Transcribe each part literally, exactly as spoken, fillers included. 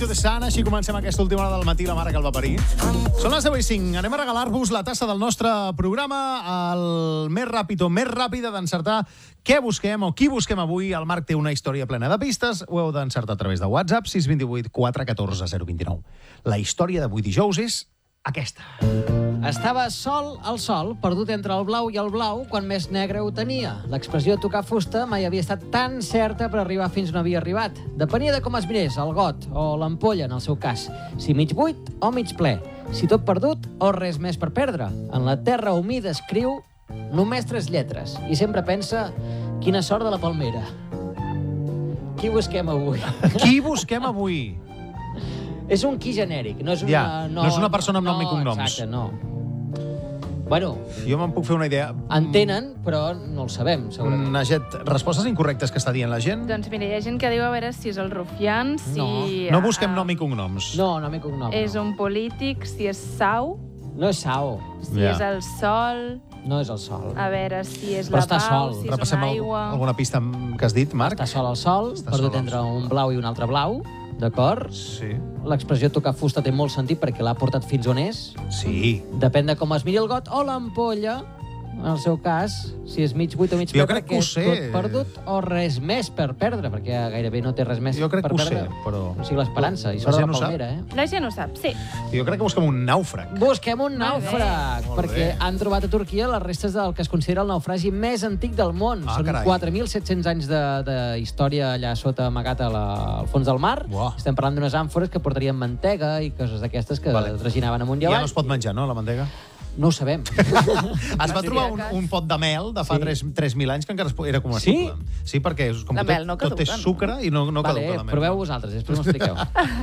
to the Sun, així comencem aquesta última hora del matí, la mare que el va parir. Són les deu i cinc. Anem a regalar-vos la tassa del nostre programa, el més ràpid o més ràpida d'encertar què busquem o qui busquem avui. El Marc té una història plena de pistes. Ho heu d'encertar a través de WhatsApp, sis dos vuit quatre un quatre zero dos nou. La història d'avui dijous és aquesta. Estava sol al sol, perdut entre el blau i el blau, quan més negre ho tenia. L'expressió tocar fusta mai havia estat tan certa per arribar fins on havia arribat. Depenia de com es mirés, el got o l'ampolla, en el seu cas. Si mig buit o mig ple. Si tot perdut o res més per perdre. En la terra humida escriu només tres lletres. I sempre pensa, quina sort de la palmera. Qui busquem avui? Qui busquem avui? És un qui genèric, no és una... Ja, no és una persona amb nom i cognoms. Exacte, no. Bueno... Jo me'n puc fer una idea. Entenen, però no el sabem, segurament. Naget, respostes incorrectes que està dient la gent? Doncs mira, hi ha gent que diu a veure si és el rufián, si... No. No busquem nom i cognoms. No, nom i cognom. És no. un polític, si és Sau, No és Sao, si Ja. és el Sol, no és el sol. a veure si és Però la està Pau, sol. si és Repassem una al- aigua... alguna pista que has dit, Marc? Està sol al sol, Està perdut sol al entre sol. un blau i un altre blau, d'acord? Sí. L'expressió tocar fusta té molt sentit perquè l'ha portat fins on és. Sí. Depèn de com es miri el got o l'ampolla, en el seu cas, si és mig buit o mig Jo ple, crec que perquè ho sé. tot perdut o res més per perdre, perquè gairebé no té res més Jo crec per que ho sé, perdre. però... O sigui, l'esperança, i La sort de gent la ho sap? palmera, eh? La gent ho sap, sí. Jo crec que busquem un nàufrag. Busquem un Molt nàufrag, Molt perquè bé. han trobat a Turquia les restes del que es considera el naufragi més antic del món. Ah, Són carai. quatre mil set-cents anys de, de història allà sota amagat a la, al fons del mar. Buah. Estem parlant d'unes àmfores que portarien mantega i coses d'aquestes que Vale. vale. traginaven amunt i Ja avall. no es pot menjar, no, la mantega? No ho sabem. Es va trobar un, un pot de mel de fa Sí. tres mil anys que encara es po- era comestible. Sí? Sí, perquè és com La que mel no tot, tot té caduca, no? sucre i no, no vale, caduca la mel. proveu vosaltres, després m'ho expliqueu.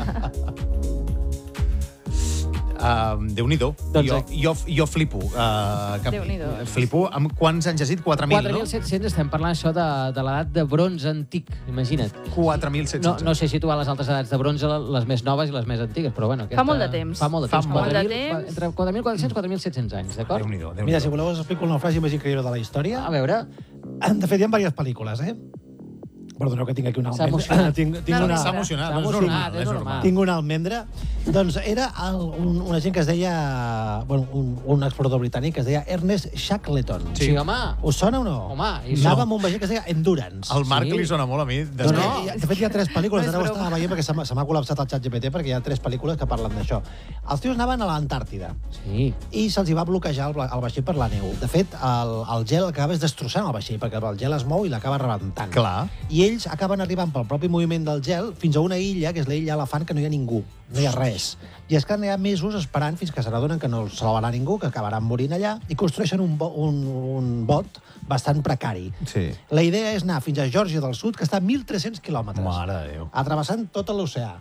Uh, Déu-n'hi-do. Doncs jo, aquí. jo, jo flipo. Uh, que, Déu-n'hi-do. Flipo. Amb quants anys has dit? quatre mil, quatre mil no? set-cents, estem parlant això de, de l'edat de bronze antic, imagina't. quatre mil No, set-cents. no sé situar les altres edats de bronze, les més noves i les més antigues, però bueno... Aquesta... Fa molt de temps. Fa molt de Fa temps. molt de quatre mil, temps. Entre quatre mil quatre-cents i quatre mil set-cents anys, d'acord? Déu-n'hi-do. Déu Mira, si voleu us explico el naufragi més increïble de la història. A veure, De fet, hi ha diverses pel·lícules, eh? Perdoneu que tinc aquí una S'ha almendra. emocionat. tinc, tinc, No, una, S'ha emocionat, S'ha no és emocionat, normal. és És normal. normal. tinc una almendra. Doncs era el, un, una gent que es deia... Bueno, un, un explorador britànic que es deia Ernest Shackleton. sí, sí home, Us sona o no? Home, i Anava no. amb un vaixell que es deia Endurance. El Marc Sí. li sona molt a mi. Doncs, Després. No. hi ha- De fet, hi ha tres pel·lícules, No és ara ho broma. estava veient perquè se m'ha se m'ha col·lapsat el xat G P T perquè hi ha tres pel·lícules que parlen d'això. Els tios anaven a l'Antàrtida sí. i se'ls hi va bloquejar el, va- el vaixell per la neu. De fet, el, el gel acaba és destrossant el vaixell perquè el gel es mou i l'acaba rebentant. Clar. I ells acaben arribant pel propi moviment del gel fins a una illa, que és l'illa Elefant, que no hi ha ningú, no hi ha res. I es queden allà mesos esperant fins que se n'adonen que no els salvarà ningú, que acabaran morint allà, i construeixen un, bo, un, un bot bastant precari. Sí. La idea és anar fins a Geòrgia del Sud, que està a mil tres-cents quilòmetres, Mare de Déu. atrevessant tot l'oceà.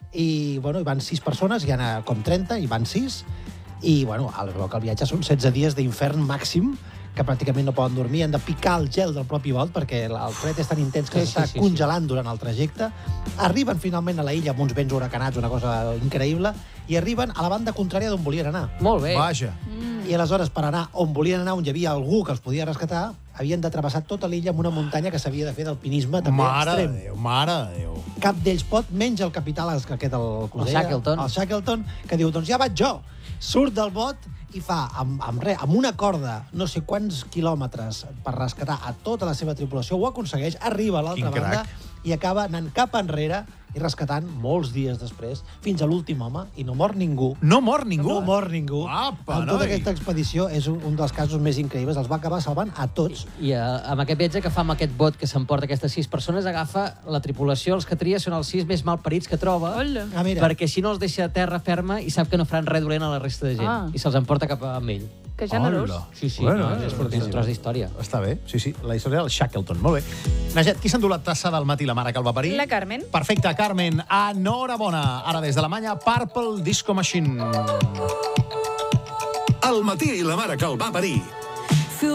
I, bueno, hi van sis persones, hi ha com trenta, hi van sis, i, bueno, el, el viatge són setze dies d'infern màxim, que pràcticament no poden dormir, han de picar el gel del propi bot perquè el el fred és tan intens que Sí, s'està sí, sí, congelant durant el trajecte. Arriben finalment a la illa amb uns vents huracanats, una cosa increïble, i arriben a la banda contrària d'on volien anar. Molt bé. Vaja. I aleshores, per anar on volien anar, on hi havia algú que els podia rescatar, havien de travessar tota l'illa amb una muntanya que s'havia de fer d'alpinisme també Mare de extrem. Déu, mare de Déu. Cap d'ells pot, menys el capità, el, aquest, el, El Shackleton. el Shackleton, que diu, doncs ja vaig jo. Surt del bot i fa, amb, amb, res, amb una corda, no sé quants quilòmetres per rescatar a tota la seva tripulació, ho aconsegueix, arriba a l'altra Quin banda crac. i acaba anant cap enrere i rescatant molts dies després, fins a l'últim home, i no mor ningú. No mor ningú. No mor ningú. Apa, en tota noi. aquesta expedició és un, un dels casos més increïbles. Els va acabar salvant a tots. I uh, amb aquest viatge que fa amb aquest bot que s'emporta aquestes sis persones, agafa la tripulació, els que tria són els sis més malparits que troba, Hola. Ah, mira. perquè així no els deixa a terra ferma i sap que no faran res dolent a la resta de gent. Ah. I se'ls emporta cap amb ell. Que generós. Hola. Sí, sí, Bueno, no, eh, és, sí, és sí. un tros d'història. Està bé, sí, sí. La història del Shackleton. Molt bé. Naget, qui s'endú la tassa del matí, la mare que el va parir? La Carmen. Perfecte, Carmen. Enhorabona. Ara des d'Alemanya, Purple Disco Machine. Al matí i la mare que el va parir.